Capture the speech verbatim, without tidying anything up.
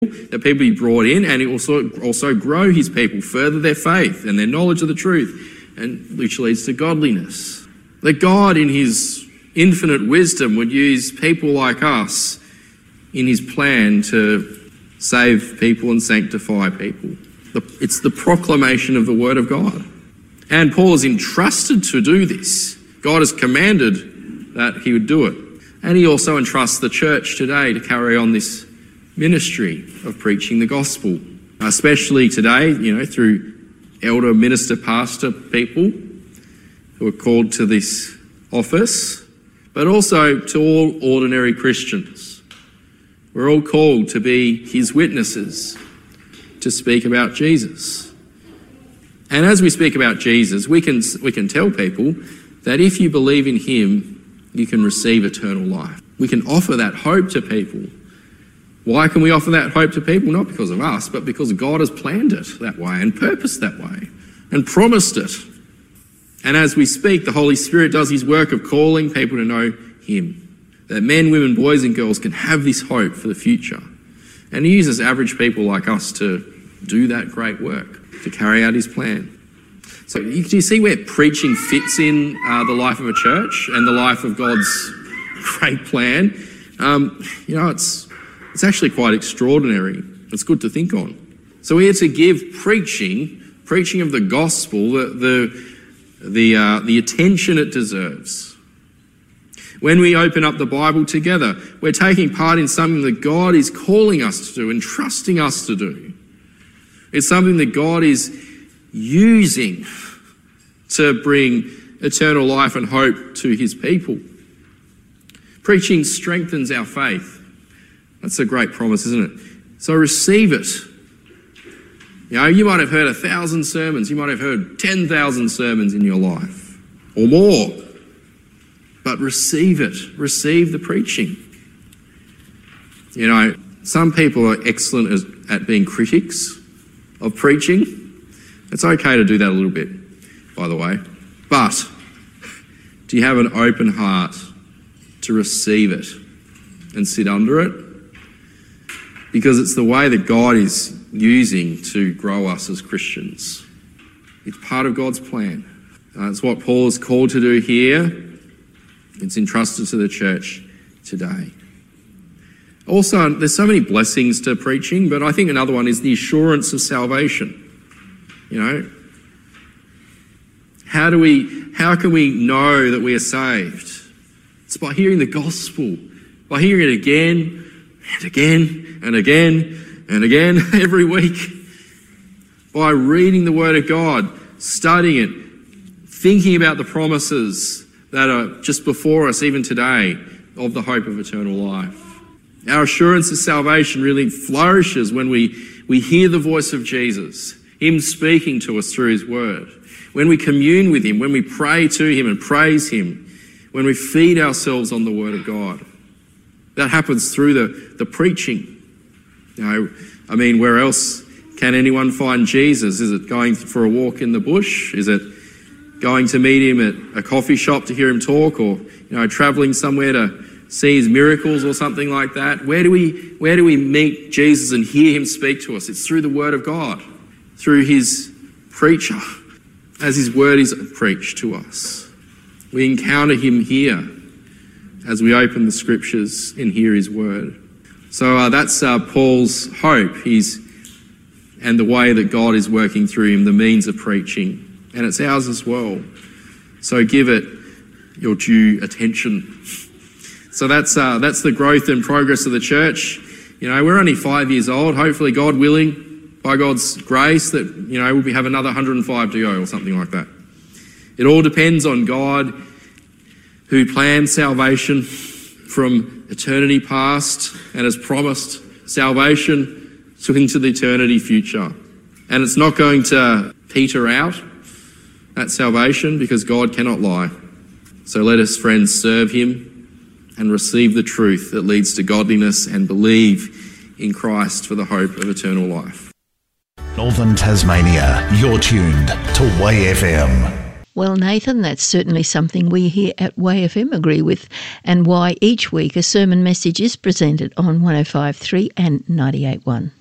that people be brought in, and also, also grow his people, further their faith and their knowledge of the truth, and which leads to godliness. That God, in his infinite wisdom, would use people like us in his plan to save people and sanctify people. It's the proclamation of the word of God. And Paul is entrusted to do this. God has commanded that he would do it. And he also entrusts the church today to carry on this ministry of preaching the gospel, especially today, you know, through elder, minister, pastor people who are called to this office, but also to all ordinary Christians. We're all called to be his witnesses, to speak about Jesus. And as we speak about Jesus, we can we can tell people that if you believe in him, you can receive eternal life. We can offer that hope to people. Why can we offer that hope to people? Not because of us, but because God has planned it that way and purposed that way and promised it. And as we speak, the Holy Spirit does his work of calling people to know him. That men, women, boys and girls can have this hope for the future. And he uses average people like us to do that great work, to carry out his plan. So do you see where preaching fits in uh, the life of a church and the life of God's great plan? Um, you know, it's it's actually quite extraordinary. It's good to think on. So we are to give preaching, preaching of the gospel, the the the, uh, the attention it deserves. When we open up the Bible together, we're taking part in something that God is calling us to do and trusting us to do. It's something that God is using to bring eternal life and hope to his people. Preaching strengthens our faith. That's a great promise, isn't it? So receive it. You know, you might have heard a thousand sermons, you might have heard ten thousand sermons in your life, or more. But receive it. Receive the preaching. You know, some people are excellent as, at being critics of preaching. It's okay to do that a little bit, by the way. But do you have an open heart to receive it and sit under it? Because it's the way that God is using to grow us as Christians. It's part of God's plan. Uh, it's what Paul is called to do here. It's entrusted to the church today. Also, there's so many blessings to preaching, but I think another one is the assurance of salvation. You know, how do we, how can we know that we are saved? It's by hearing the gospel, by hearing it again and again and again and again every week, by reading the Word of God, studying it, thinking about the promises that are just before us even today of the hope of eternal life. Our assurance of salvation really flourishes when we, we hear the voice of Jesus, him speaking to us through his word. When we commune with him, when we pray to him and praise him, when we feed ourselves on the word of God. That happens through the, the preaching. You know, I mean, where else can anyone find Jesus? Is it going for a walk in the bush? Is it going to meet him at a coffee shop to hear him talk, or, you know, travelling somewhere to see his miracles or something like that? Where do we, where do we meet Jesus and hear him speak to us? It's through the word of God, through his preacher, as his word is preached to us. We encounter him here as we open the scriptures and hear his word. So uh, that's uh, Paul's hope. He's, and the way that God is working through him, the means of preaching. And it's ours as well. So give it your due attention. So that's uh, that's the growth and progress of the church. You know, we're only five years old. Hopefully, God willing, by God's grace, that, you know, we'll have another one hundred five to go or something like that. It all depends on God, who planned salvation from eternity past and has promised salvation into the eternity future. And it's not going to peter out, that salvation, because God cannot lie. So let us, friends, serve him and receive the truth that leads to godliness and believe in Christ for the hope of eternal life. Northern Tasmania, you're tuned to Way F M. Well, Nathan, that's certainly something we here at Way F M agree with, and why each week a sermon message is presented on one oh five point three and ninety-eight point one.